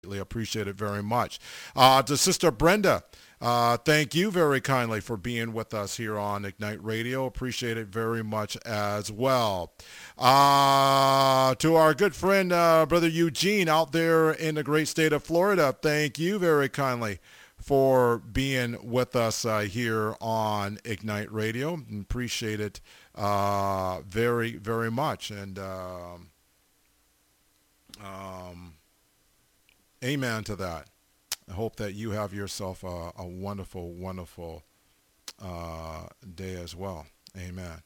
Appreciate it very much. To Sister Brenda, thank you very kindly for being with us here on Ignite Radio. Appreciate it very much as well. To our good friend, Brother Eugene, out there in the great state of Florida, thank you very kindly for being with us here on Ignite Radio. Appreciate it very, very much. And um, amen to that. I hope that you have yourself a wonderful, wonderful day as well. Amen.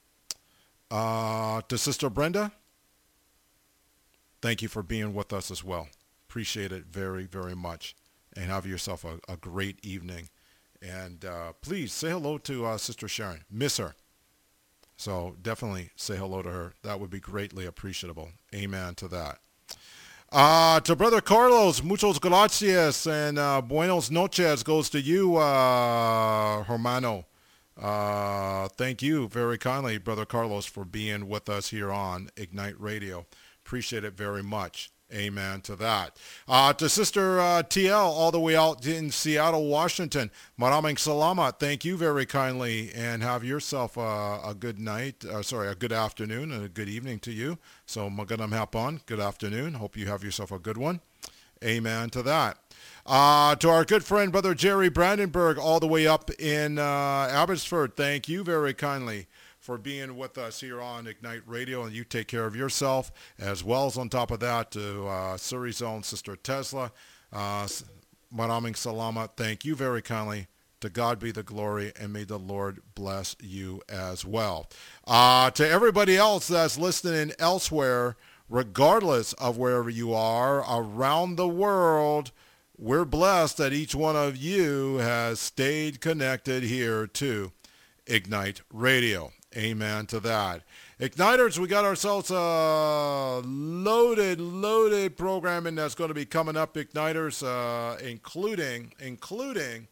To Sister Brenda, thank you for being with us as well. Appreciate it very, very much. And have yourself a great evening. And please say hello to Sister Sharon. Miss her. So definitely say hello to her. That would be greatly appreciable. Amen to that. To Brother Carlos, muchos gracias and buenos noches goes to you, hermano. Thank you very kindly, Brother Carlos, for being with us here on Ignite Radio. Appreciate it very much. Amen to that. To Sister TL, all the way out in Seattle, Washington, maraming salamat. Thank you very kindly, and have yourself a good night. A good afternoon and a good evening to you. So magandang hapon, good afternoon. Hope you have yourself a good one. Amen to that. To our good friend, Brother Jerry Brandenburg, all the way up in Abbotsford, thank you very kindly for being with us here on Ignite Radio, and you take care of yourself, as well as on top of that to Surrey's own Sister Tesla. Maraming salamat. Thank you very kindly. To God be the glory, and may the Lord bless you as well. To everybody else that's listening elsewhere, regardless of wherever you are around the world, we're blessed that each one of you has stayed connected here to Ignite Radio. Amen to that. Igniters, we got ourselves a loaded programming that's going to be coming up, Igniters, including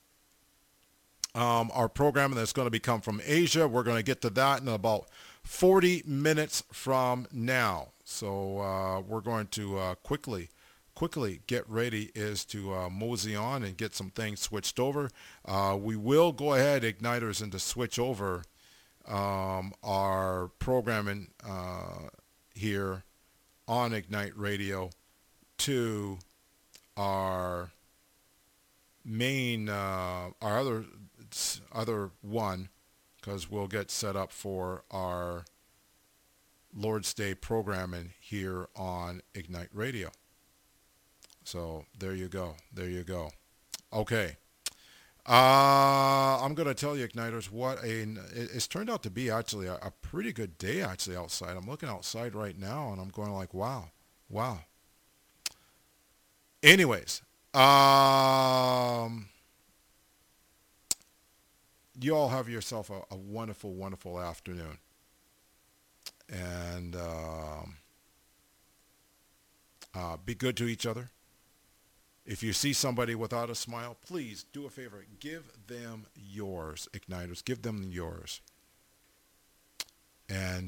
our programming that's going to be come from Asia. We're going to get to that in about 40 minutes from now. So we're going to quickly get ready is to mosey on and get some things switched over. We will go ahead, Igniters, and to switch over our programming here on Ignite Radio to our main, our other one, because we'll get set up for our Lord's Day programming here on Ignite Radio. So there you go. Okay. I'm going to tell you, Igniters, it's turned out to be actually a pretty good day actually outside. I'm looking outside right now and I'm going like, wow. Anyways, you all have yourself a wonderful, wonderful afternoon. And be good to each other. If you see somebody without a smile, please do a favor. Give them yours, Igniters. Give them yours. And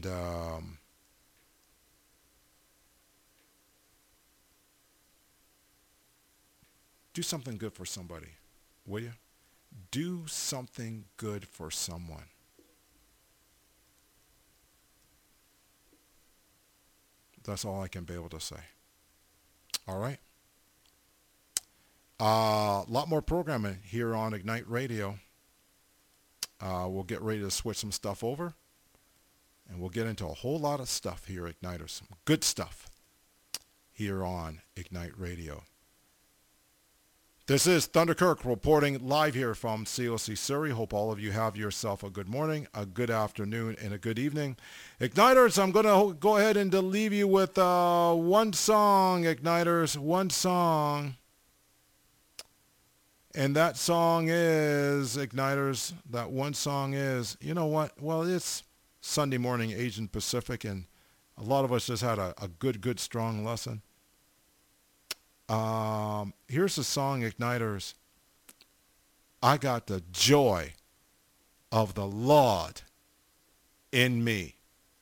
do something good for somebody, will you? Do something good for someone. That's all I can be able to say. All right? A lot more programming here on Ignite Radio. We'll get ready to switch some stuff over. And we'll get into a whole lot of stuff here, Igniters. Some good stuff here on Ignite Radio. This is Thunder Kirk reporting live here from COC Surrey. Hope all of you have yourself a good morning, a good afternoon, and a good evening. Igniters, I'm going to go ahead and leave you with one song, Igniters, one song. And that song is, Igniters, that one song is, you know what? Well, it's Sunday morning Asian Pacific, and a lot of us just had a good, strong lesson. Here's the song, Igniters. I got the joy of the Lord in me.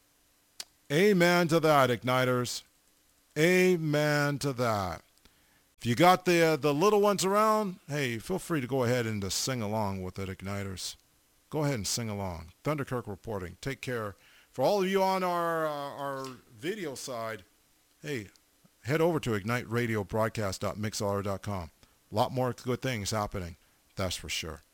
Amen to that, Igniters. Amen to that. If you got the little ones around, hey, feel free to go ahead and just sing along with it, Igniters. Go ahead and sing along. Thunderkirk reporting. Take care. For all of you on our video side, hey, head over to igniteradiobroadcast.mixlr.com. A lot more good things happening, that's for sure.